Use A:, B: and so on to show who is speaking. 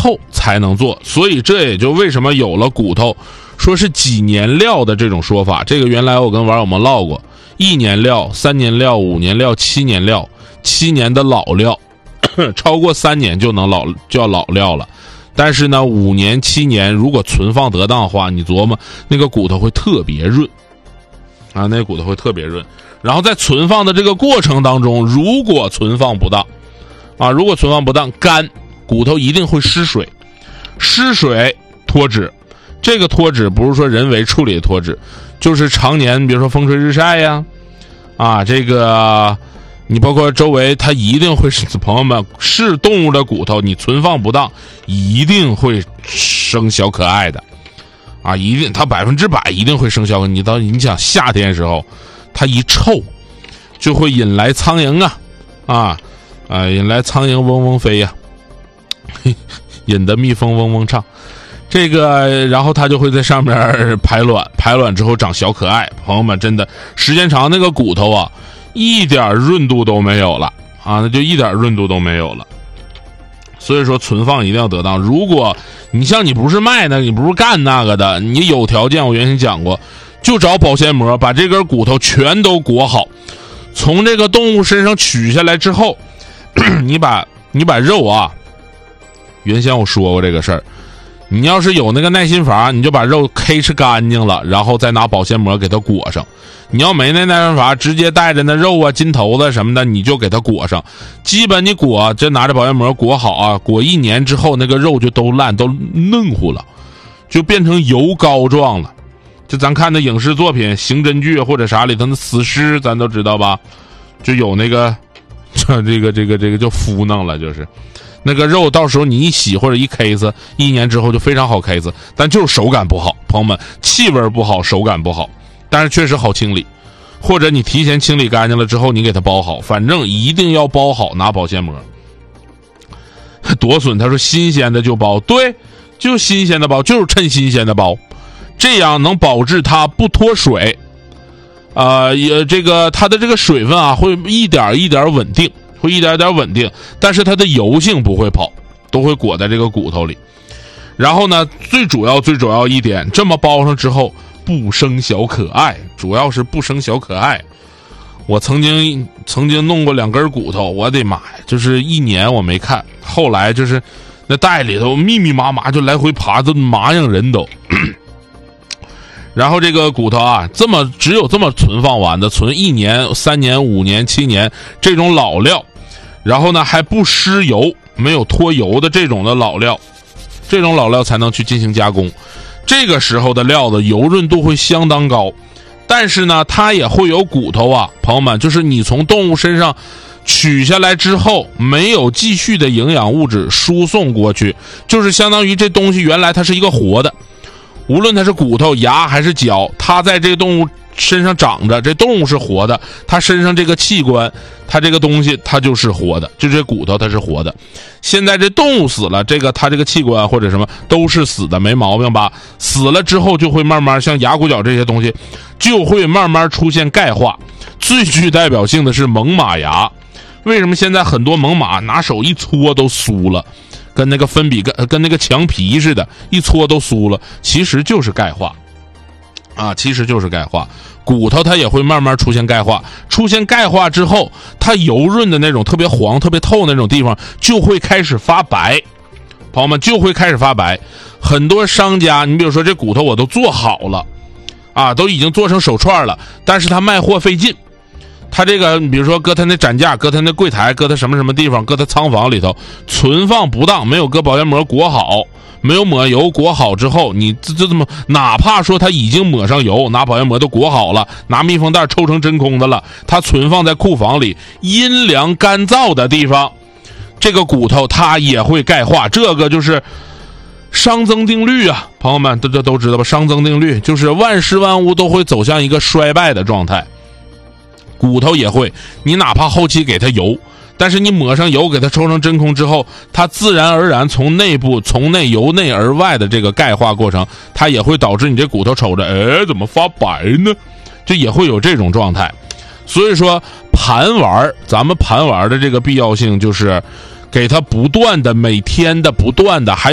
A: 后才能做。所以这也就为什么有了骨头说是几年料的这种说法。这个原来我跟网友们唠过，1年料、3年料、5年料、7年料，7年的老料超过3年就叫老料了。但是呢5年7年如果存放得当的话，你琢磨那个骨头会特别润啊，那个骨头会特别润。然后在存放的这个过程当中，如果存放不当干，骨头一定会失水，失水脱脂。这个脱脂不是说人为处理的脱脂，就是常年比如说风吹日晒呀，这个你包括周围它一定会是，朋友们，是动物的骨头你存放不当一定会生小可爱的一定，它100%一定会生小可爱。你想夏天的时候它一臭就会引来苍蝇引来苍蝇嗡嗡飞呀，引得蜜蜂嗡嗡唱。这个然后它就会在上面排卵之后长小可爱。朋友们，真的时间长那个骨头一点润度都没有了那就一点润度都没有了。所以说存放一定要得当。如果你像你不是卖的，你不是干那个的，你有条件，我原先讲过，就找保鲜膜把这根骨头全都裹好，从这个动物身上取下来之后你把肉原先我说过这个事儿，你要是有那个耐心法，你就把肉 K 吃干净了，然后再拿保鲜膜给它裹上。你要没那耐心法，直接带着那肉筋头子什么的，你就给它裹上。基本你就拿着保鲜膜裹好裹1年之后，那个肉就都烂，都嫩乎了，就变成油膏状了。就咱看的影视作品、刑侦剧或者啥里头那死尸，咱都知道吧？就有那个这个就敷弄了，就是那个肉到时候你一洗或者一 case， 1年之后就非常好 case， 但就是手感不好，朋友们，气味不好，手感不好，但是确实好清理。或者你提前清理干净了之后，你给它包好，反正一定要包好，拿保鲜膜。多损，他说新鲜的就包，对，就新鲜的包，就是趁新鲜的包，这样能保质它不脱水。这个它的这个水分会一点一点稳定，但是它的油性不会跑，都会裹在这个骨头里。然后呢，最主要一点，这么包上之后不生小可爱，主要是不生小可爱。我曾经弄过2根骨头，我的妈呀，就是1年我没看，后来就是那袋里头密密麻麻就来回爬，都麻痒人都。然后这个骨头只有这么存放完的，存1年、3年、5年、7年这种老料，然后呢还不失油、没有脱油的这种的老料，这种老料才能去进行加工。这个时候的料子油润度会相当高，但是呢它也会有骨头朋友们，就是你从动物身上取下来之后没有继续的营养物质输送过去，就是相当于这东西原来它是一个活的，无论它是骨头、牙还是脚，它在这个动物身上长着，这动物是活的，它身上这个器官，它这个东西它就是活的，就这骨头它是活的。现在这动物死了，它这个器官或者什么都是死的，没毛病吧？死了之后就会慢慢像牙骨角这些东西就会慢慢出现钙化。最具代表性的是猛犸牙，为什么现在很多猛犸拿手一搓都酥了，跟那个粉笔跟那个墙皮似的，一搓都酥了，其实就是钙化其实就是钙化。骨头它也会慢慢出现钙化，出现钙化之后，它油润的那种特别黄特别透那种地方就会开始发白，朋友们，就会开始发白。很多商家，你比如说这骨头我都做好了都已经做成手串了，但是他卖货费劲，他这个比如说搁他那展架，搁他那柜台，搁他什么什么地方，搁他仓房里头存放不当，没有搁保鲜膜裹好，没有抹油裹好之后，你这么哪怕说它已经抹上油，拿保鲜膜都裹好了，拿密封袋抽成真空的了，它存放在库房里阴凉干燥的地方，这个骨头它也会钙化。这个就是熵增定律朋友们都知道吧？熵增定律就是万事万物都会走向一个衰败的状态，骨头也会，你哪怕后期给它油，但是你抹上油给它抽成真空之后，它自然而然从内部从内由内而外的这个钙化过程，它也会导致你这骨头瞅着怎么发白呢，就也会有这种状态。所以说咱们盘玩的这个必要性就是给它不断的每天的不断的还